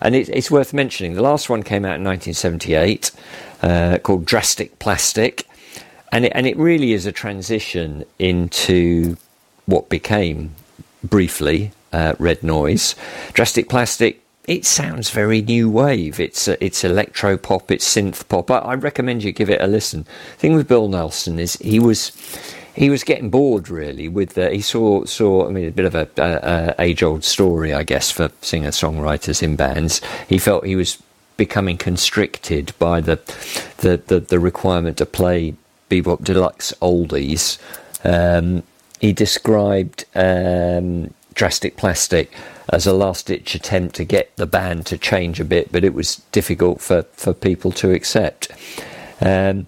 And it's worth mentioning. The last one came out in 1978, called Drastic Plastic, and it really is a transition into what became briefly Red Noise. Drastic Plastic. It sounds very new wave. It's electro pop. It's synth pop. I recommend you give it a listen. The thing with Bill Nelson is he was getting bored really with he saw. I mean, a bit of a age old story, I guess, for singer songwriters in bands. He felt he was becoming constricted by the requirement to play bebop deluxe oldies. He described Drastic Plastic as a last-ditch attempt to get the band to change a bit, but it was difficult for people to accept. And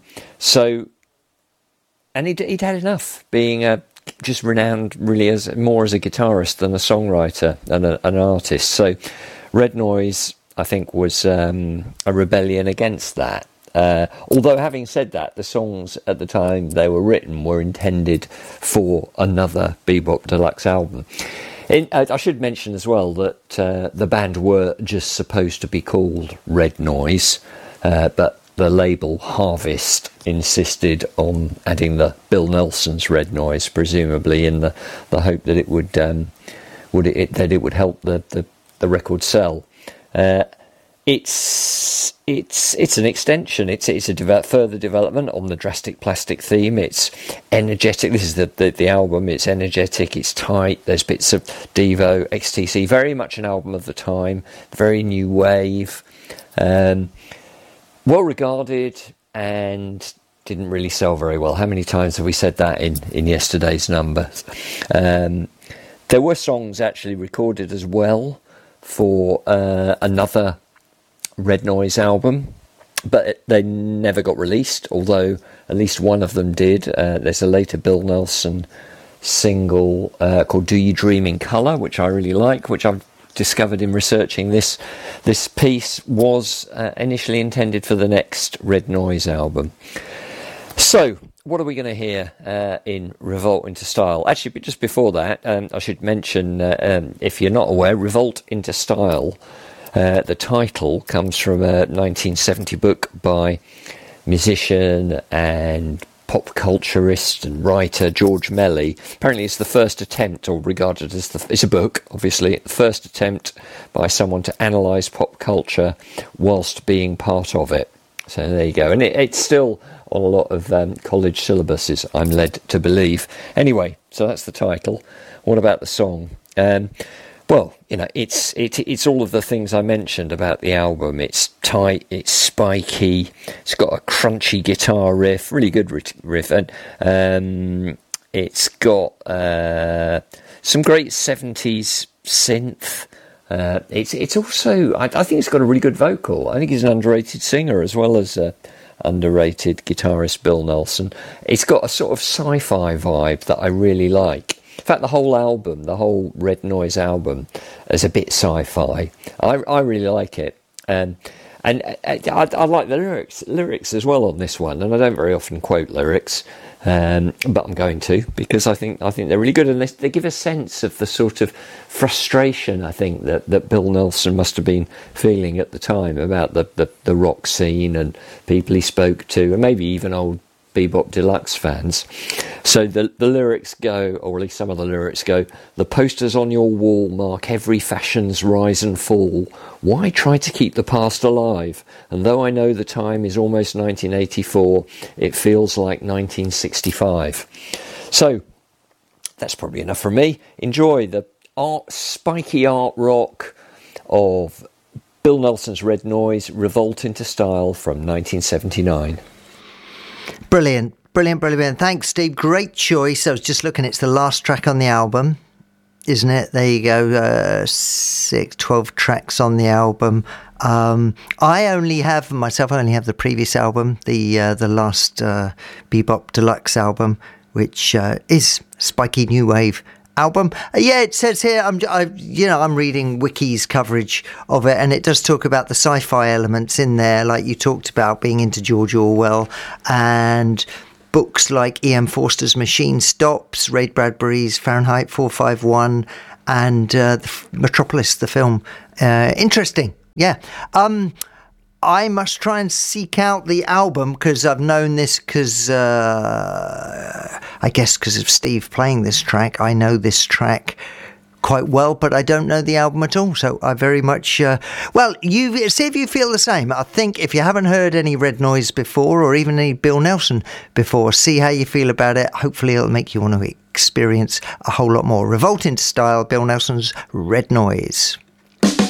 he'd had enough, being just renowned really as more as a guitarist than a songwriter and an artist. So Red Noise, I think, was a rebellion against that. Although, having said that, the songs at the time they were written were intended for another Bebop Deluxe album. I should mention as well that the band were just supposed to be called Red Noise, but the label Harvest insisted on adding the Bill Nelson's Red Noise, presumably in the hope that it would help the record sell. It's an extension. It's a further development on the Drastic Plastic theme. It's energetic. This is the album. It's energetic. It's tight. There's bits of Devo, XTC. Very much an album of the time. Very new wave. Well regarded and didn't really sell very well. How many times have we said that in yesterday's numbers? There were songs actually recorded as well for another Red Noise album, but they never got released, although at least one of them did. There's a later Bill Nelson single called Do You Dream in Colour, which I really like, which I've discovered in researching this piece was initially intended for the next Red Noise album. So what are we going to hear in Revolt into Style? Actually, but just before that, I should mention, if you're not aware, Revolt into Style, the title comes from a 1970 book by musician and pop culturist and writer George Melly. Apparently it's the first attempt, or regarded as it's a book, obviously, the first attempt by someone to analyse pop culture whilst being part of it. So there you go. And it's still on a lot of college syllabuses, I'm led to believe. Anyway, so that's the title. What about the song? Well, you know, it's all of the things I mentioned about the album. It's tight, it's spiky, it's got a crunchy guitar riff, really good riff, and it's got some great 70s synth. It's also, I think it's got a really good vocal. I think he's an underrated singer as well as underrated guitarist Bill Nelson. It's got a sort of sci-fi vibe that I really like. In fact, the whole album, the whole Red Noise album, is a bit sci-fi. I really like it. And I like the lyrics as well on this one. And I don't very often quote lyrics, but I'm going to, because I think they're really good. And they give a sense of the sort of frustration, I think, that Bill Nelson must have been feeling at the time about the rock scene and people he spoke to, and maybe even old Bebop Deluxe fans. So the lyrics go, or at least some of the lyrics go, the posters on your wall mark every fashion's rise and fall. Why try to keep the past alive? And though I know the time is almost 1984, it feels like 1965. So that's probably enough from me. Enjoy the spiky art rock of Bill Nelson's Red Noise, Revolt into Style from 1979. Brilliant. Thanks, Steve. Great choice. I was just looking, it's the last track on the album, isn't it? There you go. 12 tracks on the album. I only have the previous album, the last Bebop Deluxe album, which is spiky new wave album. Yeah, it says here, I'm reading Wiki's coverage of it, and it does talk about the sci-fi elements in there, like you talked about, being into George Orwell, and books like E.M. Forster's Machine Stops, Ray Bradbury's Fahrenheit 451, and Metropolis, the film. Interesting. Yeah. I must try and seek out the album because I've known this because I guess because of Steve playing this track. I know this track quite well, but I don't know the album at all. So I very much, you see if you feel the same. I think if you haven't heard any Red Noise before or even any Bill Nelson before, see how you feel about it. Hopefully it'll make you want to experience a whole lot more. Revolt into Style, Bill Nelson's Red Noise.